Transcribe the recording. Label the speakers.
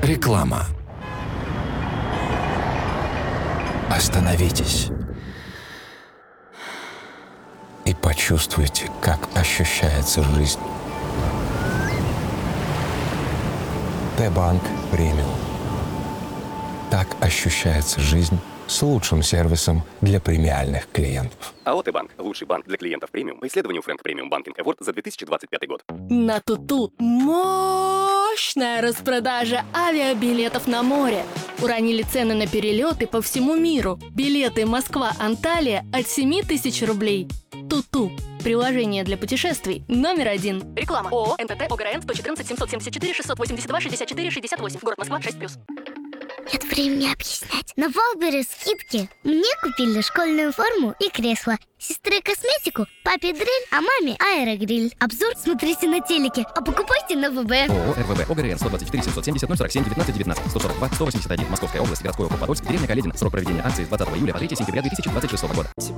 Speaker 1: Реклама. Остановитесь и почувствуйте, как ощущается жизнь. Т-банк премиум. Так ощущается жизнь с лучшим сервисом для премиальных клиентов.
Speaker 2: АО «Т-банк» – лучший банк для клиентов премиум по исследованию Frank Premium Banking Award за 2025 год.
Speaker 3: На Туту мощная распродажа авиабилетов на море. Уронили цены на перелеты по всему миру. Билеты Москва-Анталия от 7 тысяч рублей. Туту. Приложение для путешествий номер 1. Реклама. ООО «НТТ ОГРН» 114 774 682 64 68. Город Москва, 6+.
Speaker 4: Нет времени объяснять. На Валбере скидки. Мне купили школьную форму и кресло. Сестре косметику, папе дрель, а маме аэрогриль. Обзор смотрите на телеке, а покупайте на ВБ.
Speaker 5: ООО «РВБ» ОГРН 124 770 047 19 19 142 181 Московская область, городской округ Подольск, деревня Каледин. Срок проведения акции с 20 июля по 3 сентября 2026 года.